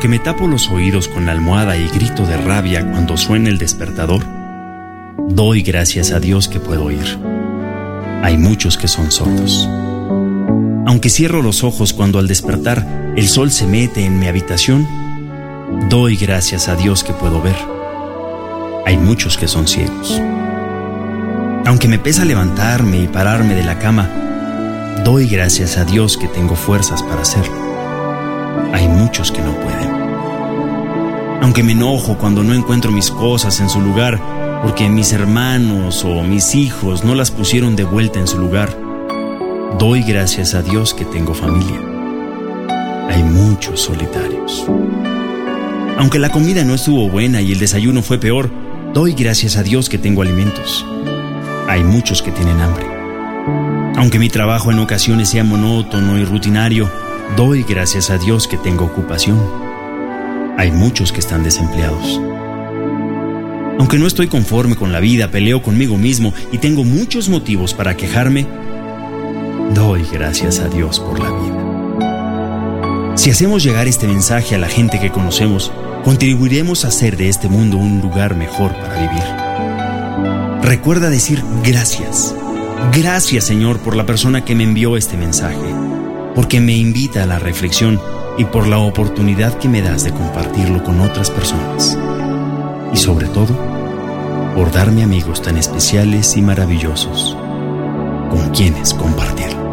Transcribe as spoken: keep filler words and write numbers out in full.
aunque me tapo los oídos con la almohada y grito de rabia cuando suena el despertador, doy gracias a Dios que puedo oír. Hay muchos que son sordos. Aunque cierro los ojos cuando al despertar el sol se mete en mi habitación, doy gracias a Dios que puedo ver. Hay muchos que son ciegos. Aunque me pesa levantarme y pararme de la cama, doy gracias a Dios que tengo fuerzas para hacerlo. Hay muchos que no pueden. Aunque me enojo cuando no encuentro mis cosas en su lugar, porque mis hermanos o mis hijos no las pusieron de vuelta en su lugar, doy gracias a Dios que tengo familia. Hay muchos solitarios. Aunque la comida no estuvo buena y el desayuno fue peor, doy gracias a Dios que tengo alimentos. Hay muchos que tienen hambre. Aunque mi trabajo en ocasiones sea monótono y rutinario, doy gracias a Dios que tengo ocupación. Hay muchos que están desempleados. Aunque no estoy conforme con la vida, peleo conmigo mismo y tengo muchos motivos para quejarme, doy gracias a Dios por la vida. Si hacemos llegar este mensaje a la gente que conocemos, contribuiremos a hacer de este mundo un lugar mejor para vivir. Recuerda decir gracias. Gracias, Señor, por la persona que me envió este mensaje, porque me invita a la reflexión y por la oportunidad que me das de compartirlo con otras personas. Y sobre todo, por darme amigos tan especiales y maravillosos con quienes compartirlo.